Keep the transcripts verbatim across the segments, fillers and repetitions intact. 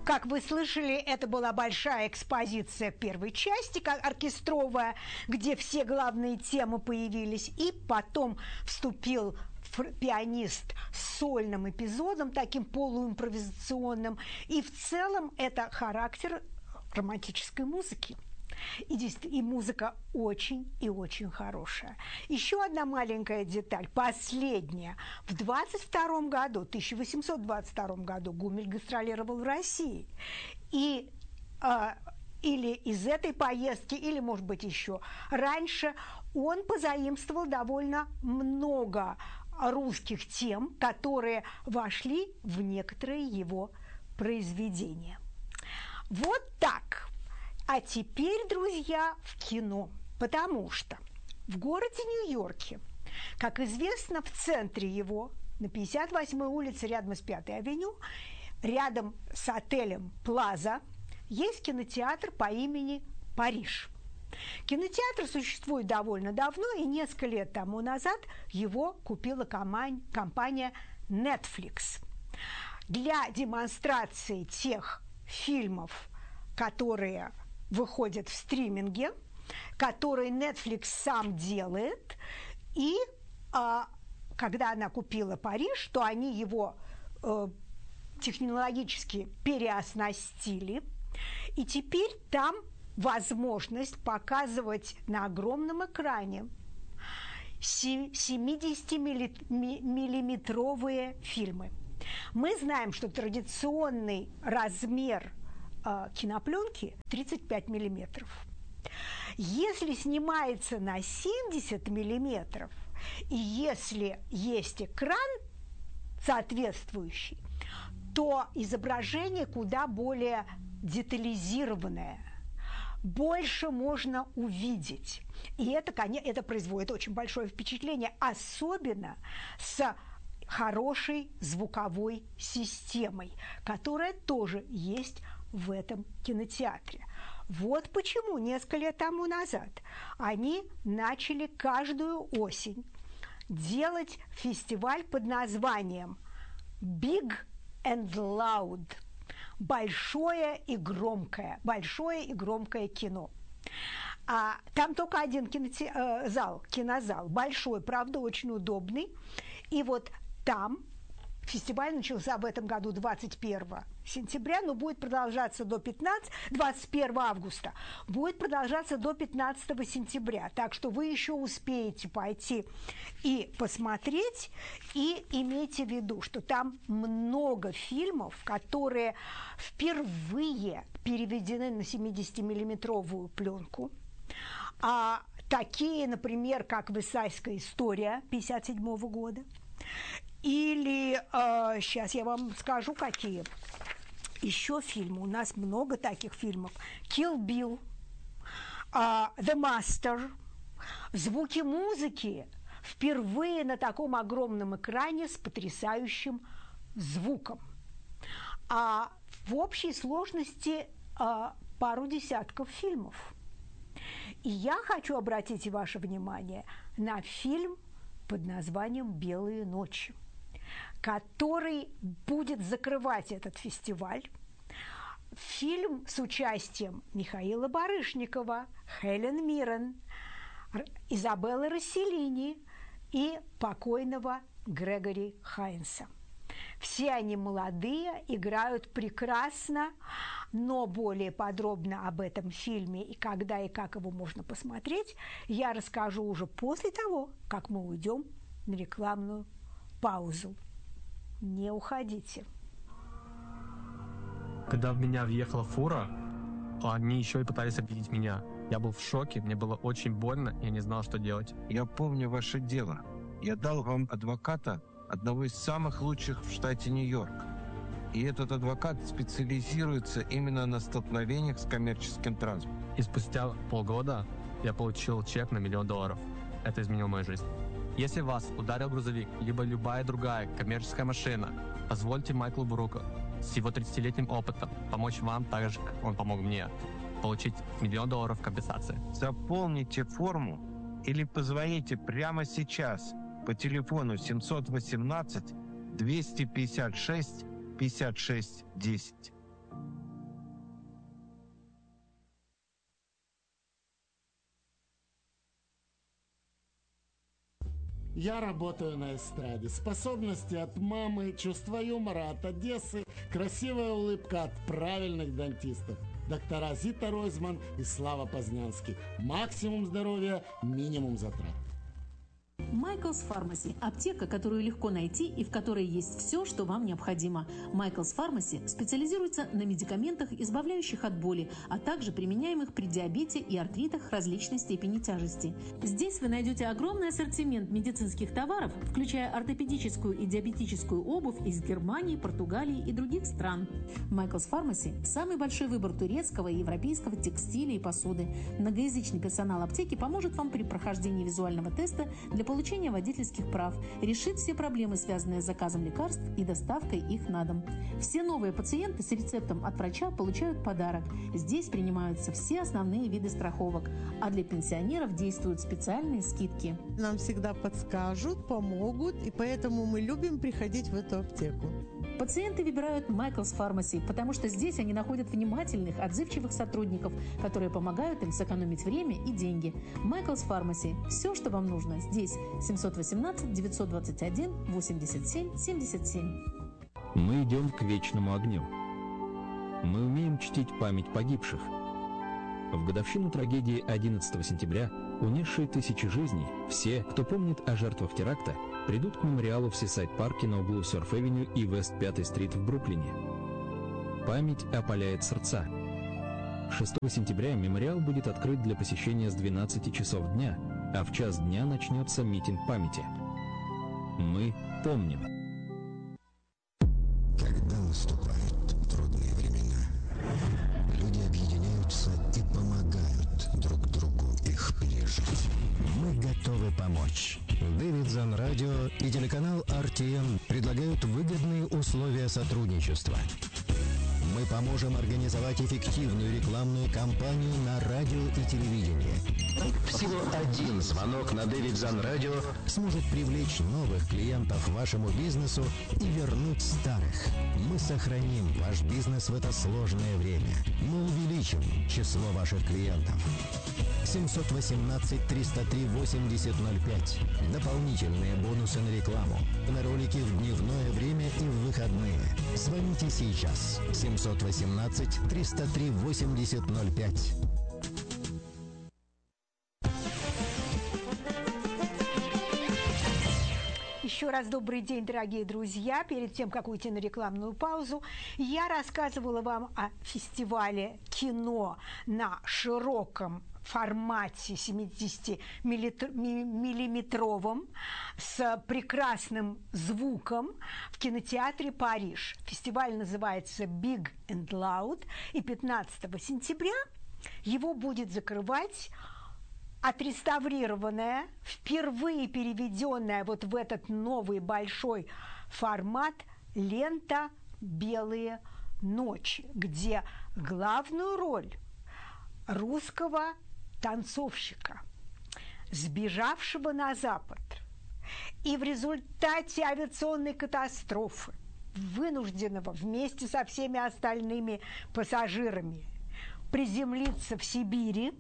Как вы слышали, это была большая экспозиция первой части, как оркестровая, где все главные темы появились, и потом вступил пианист с сольным эпизодом, таким полуимпровизационным, и в целом это характер романтической музыки. И, и музыка очень и очень хорошая. Еще одна маленькая деталь, последняя. В двадцать втором году, тысяча восемьсот двадцать втором году Гумиль гастролировал в России. И э, или из этой поездки, или, может быть, еще раньше, он позаимствовал довольно много русских тем, которые вошли в некоторые его произведения. Вот так. А теперь, друзья, в кино, потому что в городе Нью-Йорке, как известно, в центре его, на пятьдесят восьмой улице, рядом с Пятой авеню, рядом с отелем «Плаза», есть кинотеатр по имени «Париж». Кинотеатр существует довольно давно, и несколько лет тому назад его купила компания Netflix. Для демонстрации тех фильмов, которые выходят в стриминге, которые Netflix сам делает, и а, когда она купила Париж, то они его э, технологически переоснастили, и теперь там возможность показывать на огромном экране семидесятимиллиметровые фильмы. Мы знаем, что традиционный размер кинопленки тридцать пять миллиметров. Если снимается на семьдесят миллиметров, и если есть экран соответствующий, то изображение куда более детализированное, больше можно увидеть. И это, конечно, это производит очень большое впечатление, особенно с хорошей звуковой системой, которая тоже есть в этом кинотеатре. Вот почему несколько лет тому назад они начали каждую осень делать фестиваль под названием Big and Loud. Большое и громкое. Большое и громкое кино. А там только один киноте- э, зал, кинозал. Большой, правда, очень удобный. И вот там фестиваль начался в этом году двадцать первого сентября, но будет продолжаться до пятнадцатого, двадцать первого августа, будет продолжаться до пятнадцатого сентября. Так что вы еще успеете пойти и посмотреть, и имейте в виду, что там много фильмов, которые впервые переведены на семидесятимиллиметровую пленку. А такие, например, как «Версальская история» пятьдесят седьмого года, или, э, сейчас я вам скажу, какие еще фильмы. У нас много таких фильмов. «Kill Bill», э, «The Master». Звуки музыки впервые на таком огромном экране с потрясающим звуком. А в общей сложности э, пару десятков фильмов. И я хочу обратить ваше внимание на фильм под названием «Белые ночи», который будет закрывать этот фестиваль. Фильм с участием Михаила Барышникова, Хелен Миррен, Изабеллы Росселлини и покойного Грегори Хайнса. Все они молодые, играют прекрасно, но более подробно об этом фильме и когда и как его можно посмотреть, я расскажу уже после того, как мы уйдем на рекламную паузу. Не уходите. Когда в меня въехала фура, они еще и пытались обидеть меня. Я был в шоке, мне было очень больно, я не знал, что делать. Я помню ваше дело. Я дал вам адвоката, одного из самых лучших в штате Нью-Йорк. И этот адвокат специализируется именно на столкновениях с коммерческим транспортом. И спустя полгода я получил чек на миллион долларов. Это изменило мою жизнь. Если вас ударил грузовик, либо любая другая коммерческая машина, позвольте Майклу Бруку с его тридцатилетним опытом помочь вам так же, как он помог мне, получить миллион долларов компенсации. Заполните форму или позвоните прямо сейчас по телефону семьсот восемнадцать двести пятьдесят шесть пятьдесят шесть десять. Я работаю на эстраде. Способности от мамы, чувство юмора от Одессы, красивая улыбка от правильных дантистов. Доктора Зита Ройзман и Слава Познянский. Максимум здоровья, минимум затрат. Michael's Pharmacy – аптека, которую легко найти и в которой есть все, что вам необходимо. Michael's Pharmacy специализируется на медикаментах, избавляющих от боли, а также применяемых при диабете и артритах различной степени тяжести. Здесь вы найдете огромный ассортимент медицинских товаров, включая ортопедическую и диабетическую обувь из Германии, Португалии и других стран. Michael's Pharmacy – самый большой выбор турецкого и европейского текстиля и посуды. Многоязычный персонал аптеки поможет вам при прохождении визуального теста для получения водительских прав, решит все проблемы, связанные с заказом лекарств и доставкой их на дом. Все новые пациенты с рецептом от врача получают подарок. Здесь принимаются все основные виды страховок, а для пенсионеров действуют специальные скидки. Нам всегда подскажут, помогут, и поэтому мы любим приходить в эту аптеку. Пациенты выбирают Michael's Pharmacy, потому что здесь они находят внимательных, отзывчивых сотрудников, которые помогают им сэкономить время и деньги. Michael's Pharmacy – все, что вам нужно, здесь. семьсот восемнадцать девятьсот двадцать один восемьдесят семь семьдесят семь. Мы идем к вечному огню. Мы умеем чтить память погибших. В годовщину трагедии одиннадцатого сентября, унесшей тысячи жизней, все, кто помнит о жертвах теракта, придут к мемориалу в Сисайд-парке на углу Сёрф-авеню и Вест-пятой стрит в Бруклине. Память опаляет сердца. шестого сентября мемориал будет открыт для посещения с двенадцати часов дня, а в час дня начнется митинг памяти. Мы помним. Когда наступают трудные времена, люди объединяются и помогают друг другу их пережить. Мы готовы помочь. Davidson Radio и телеканал эр ти эн предлагают выгодные условия сотрудничества. Мы поможем организовать эффективную рекламную кампанию на радио и телевидении. Всего один звонок на Davidson Radio сможет привлечь новых клиентов вашему бизнесу и вернуть старых. Мы сохраним ваш бизнес в это сложное время. Мы увеличим число ваших клиентов. семьсот восемнадцать триста три восемьдесят ноль пять. Дополнительные бонусы на рекламу, на ролики в дневное время и в выходные. Звоните сейчас. семьсот восемнадцать триста три восемьдесят ноль пять. Еще раз добрый день, дорогие друзья. Перед тем, как уйти на рекламную паузу, я рассказывала вам о фестивале кино на широком формате семидесятимиллиметровом с прекрасным звуком в кинотеатре «Париж». Фестиваль называется Big and Loud, и пятнадцатого сентября его будет закрывать отреставрированная, впервые переведенная вот в этот новый большой формат лента «Белые ночи», где главную роль русского танцовщика, сбежавшего на Запад и в результате авиационной катастрофы, вынужденного вместе со всеми остальными пассажирами приземлиться в Сибири.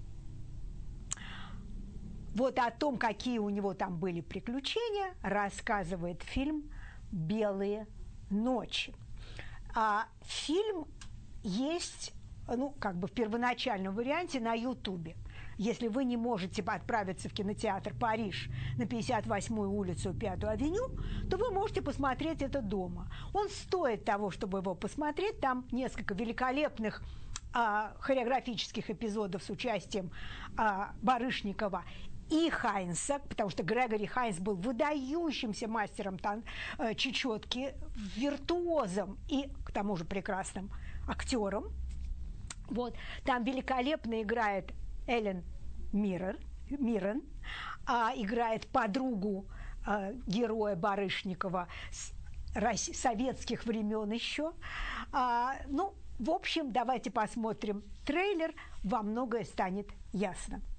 Вот о том, какие у него там были приключения, рассказывает фильм «Белые ночи». А фильм есть, ну, как бы в первоначальном варианте на Ютубе. Если вы не можете отправиться в кинотеатр «Париж» на пятьдесят восьмую улицу, пятую авеню, то вы можете посмотреть это дома. Он стоит того, чтобы его посмотреть. Там несколько великолепных а, хореографических эпизодов с участием а, Барышникова и Хайнса, потому что Грегори Хайнс был выдающимся мастером тан- чечетки, виртуозом и, к тому же, прекрасным актером. Вот. Там великолепно играет Эллен Миррен, Миррен, а, играет подругу а, героя Барышникова с Росси- советских времен еще. А, ну, в общем, давайте посмотрим трейлер, вам многое станет ясно.